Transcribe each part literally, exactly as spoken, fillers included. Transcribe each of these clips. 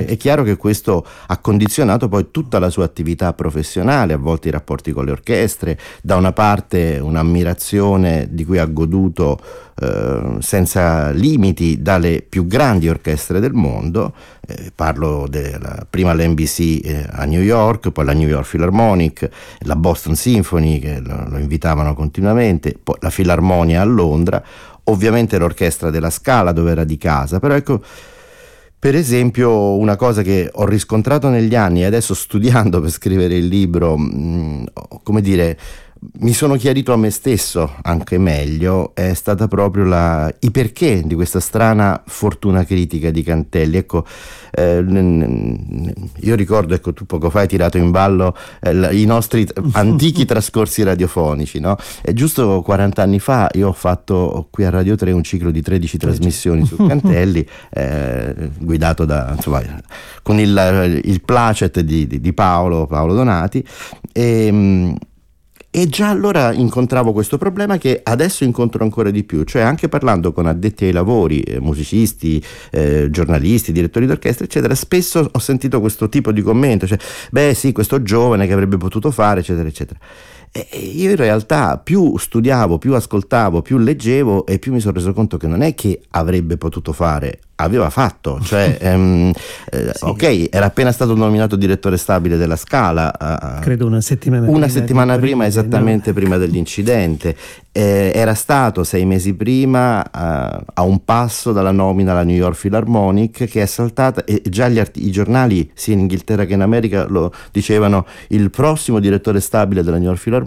è chiaro che questo ha condizionato poi tutta la sua attività professionale, a volte i rapporti con le orchestre, da una parte un'ammirazione di cui ha goduto eh, senza limiti dalle più grandi orchestre del mondo, eh, parlo della, prima l'N B C eh, a New York, poi la New York Philharmonic, la Boston Symphony che lo, lo invitavano continuamente, poi la Filarmonia a Londra, ovviamente l'orchestra della Scala dove era di casa. Però ecco, per esempio, una cosa che ho riscontrato negli anni e adesso studiando per scrivere il libro, mh, come dire, mi sono chiarito a me stesso anche meglio, è stata proprio la, i perché di questa strana fortuna critica di Cantelli. Ecco, eh, io ricordo, ecco, tu poco fa hai tirato in ballo eh, i nostri antichi trascorsi radiofonici, no? E giusto quaranta anni fa io ho fatto qui a Radio tre un ciclo di tredici trasmissioni su Cantelli, eh, guidato da, insomma, con il, il placet di, di, di Paolo, Paolo Donati, e E già allora incontravo questo problema che adesso incontro ancora di più, cioè anche parlando con addetti ai lavori, eh, musicisti, eh, giornalisti, direttori d'orchestra, eccetera, spesso ho sentito questo tipo di commento, cioè beh sì, questo giovane che avrebbe potuto fare, eccetera, eccetera. E io in realtà più studiavo, più ascoltavo, più leggevo e più mi sono reso conto che non è che avrebbe potuto fare, aveva fatto, cioè ehm, eh, sì. ok, era appena stato nominato direttore stabile della Scala, uh, credo una settimana una prima settimana prima esattamente, no? prima dell'incidente, eh, era stato sei mesi prima uh, a un passo dalla nomina alla New York Philharmonic, che è saltata, e già gli art- i giornali sia in Inghilterra che in America lo dicevano, il prossimo direttore stabile della New York Philharmonic.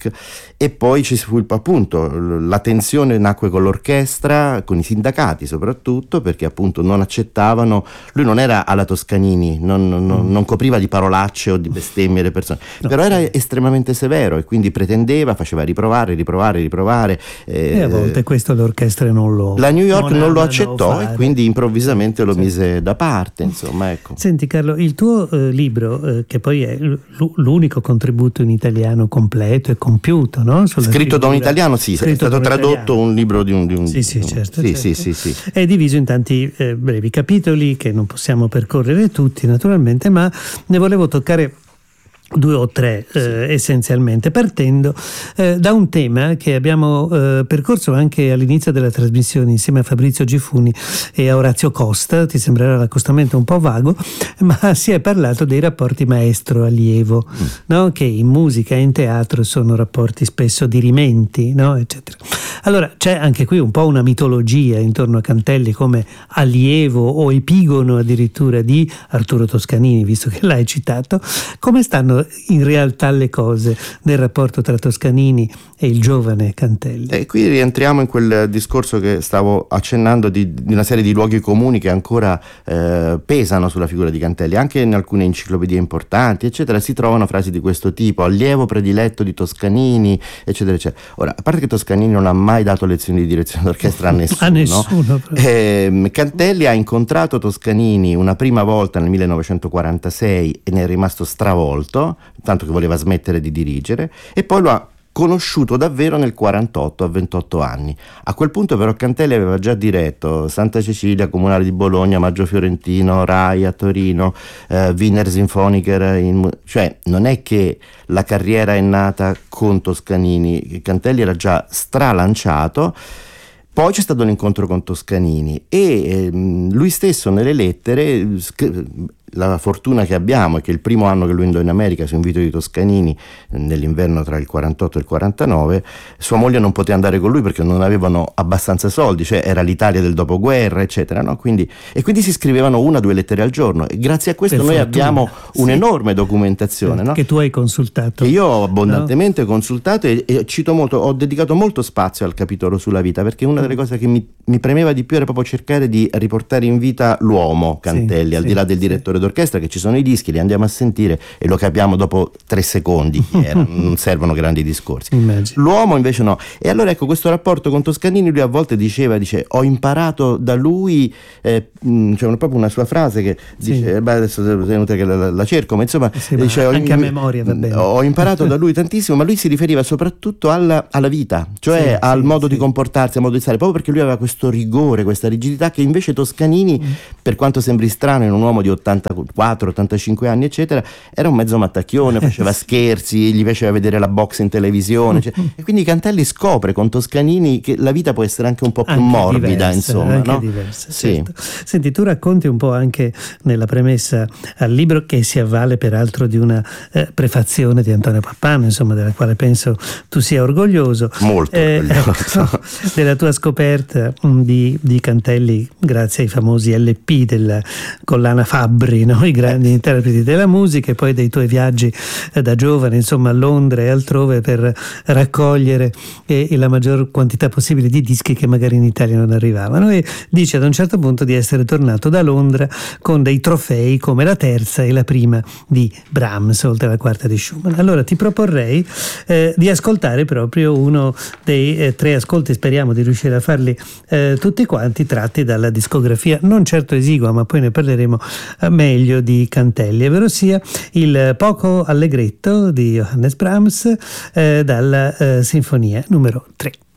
E poi ci fu appunto la tensione, nacque con l'orchestra, con i sindacati soprattutto, perché appunto non accettavano, lui non era alla Toscanini, non, non, mm. non copriva di parolacce o di bestemmie le persone, no. però era estremamente severo e quindi pretendeva, faceva riprovare, riprovare, riprovare eh, e a volte questo l'orchestra non lo la New York non, non lo accettò fare. E quindi improvvisamente lo sì. mise da parte, insomma, ecco. Senti Carlo, il tuo eh, libro eh, che poi è l- l'unico contributo in italiano completo e compiuto, no? Sulla scritto figura, da un italiano, sì, è stato un tradotto italiano. Un libro di un, di un sì sì certo, sì, certo. sì sì sì è diviso in tanti eh, brevi capitoli che non possiamo percorrere tutti naturalmente, ma ne volevo toccare due o tre eh, sì. essenzialmente, partendo eh, da un tema che abbiamo eh, percorso anche all'inizio della trasmissione insieme a Fabrizio Gifuni e a Orazio Costa. Ti sembrerà l'accostamento un po' vago, ma si è parlato dei rapporti maestro-allievo, mm. no? Che in musica e in teatro sono rapporti spesso dirimenti, no? eccetera. Allora c'è anche qui un po' una mitologia intorno a Cantelli come allievo o epigono addirittura di Arturo Toscanini, visto che l'hai citato. Come stanno in realtà le cose nel rapporto tra Toscanini e il giovane Cantelli? E qui rientriamo in quel discorso che stavo accennando di, di una serie di luoghi comuni che ancora eh, pesano sulla figura di Cantelli. Anche in alcune enciclopedie importanti, eccetera, si trovano frasi di questo tipo: allievo prediletto di Toscanini, eccetera, eccetera. Ora, a parte che Toscanini non ha mai dato lezioni di direzione d'orchestra a nessuno, a nessuno eh, Cantelli ha incontrato Toscanini una prima volta nel millenovecentoquarantasei e ne è rimasto stravolto, tanto che voleva smettere di dirigere, e poi lo ha conosciuto davvero nel quarantotto, a ventotto anni. A quel punto però Cantelli aveva già diretto Santa Cecilia, Comunale di Bologna, Maggio Fiorentino, Rai a Torino, eh, Wiener Sinfoniker in... cioè non è che la carriera è nata con Toscanini, Cantelli era già stralanciato. Poi c'è stato un incontro con Toscanini e ehm, lui stesso nelle lettere, la fortuna che abbiamo è che il primo anno che lui andò in America su invito di Toscanini, nell'inverno tra il quarantotto e il quarantanove, sua moglie non poteva andare con lui perché non avevano abbastanza soldi, cioè era l'Italia del dopoguerra, eccetera, no? Quindi, e quindi si scrivevano una o due lettere al giorno e grazie a questo per noi fortuna. abbiamo sì. un'enorme documentazione, no? Che tu hai consultato. Che io ho abbondantemente no? consultato e, e cito molto, ho dedicato molto spazio al capitolo sulla vita, perché una delle cose che mi, mi premeva di più era proprio cercare di riportare in vita l'uomo Cantelli, sì, al sì, di là del direttore sì. d'orchestra, che ci sono i dischi, li andiamo a sentire e lo capiamo dopo tre secondi chi era, non servono grandi discorsi. Immagino. L'uomo invece no. E allora ecco, questo rapporto con Toscanini, lui a volte diceva, dice, ho imparato da lui, eh, c'è cioè proprio una sua frase che sì. dice, beh adesso è che la, la cerco, ma insomma sì, dice, ma anche ho, a memoria va bene. Ho imparato da lui tantissimo, ma lui si riferiva soprattutto alla, alla vita, cioè sì, al sì, modo sì. di comportarsi, al modo di stare, proprio perché lui aveva questo rigore, questa rigidità che invece Toscanini, mm. per quanto sembri strano in un uomo di ottanta ottantaquattro ottantacinque anni eccetera, era un mezzo mattacchione, faceva scherzi, gli piaceva vedere la box in televisione, cioè, e quindi Cantelli scopre con Toscanini che la vita può essere anche un po' più anche morbida, diversa, insomma, anche no? diversa, Sì. certo. Senti, tu racconti un po' anche nella premessa al libro, che si avvale peraltro di una eh, prefazione di Antonio Pappano, insomma, della quale penso tu sia orgoglioso, molto eh, orgoglioso, ecco, della tua scoperta di, di Cantelli grazie ai famosi L P della collana Fabbri, no? I grandi eh. interpreti della musica, e poi dei tuoi viaggi eh, da giovane, insomma, a Londra e altrove per raccogliere eh, la maggior quantità possibile di dischi che magari in Italia non arrivavano, e dice ad un certo punto di essere tornato da Londra con dei trofei come la terza e la prima di Brahms, oltre alla quarta di Schumann. Allora ti proporrei eh, di ascoltare proprio uno dei eh, tre ascolti, speriamo di riuscire a farli eh, tutti quanti, tratti dalla discografia non certo esigua, ma poi ne parleremo eh, meglio, di Cantelli, ovvero sia il Poco allegretto di Johannes Brahms eh, dalla eh, sinfonia numero tre.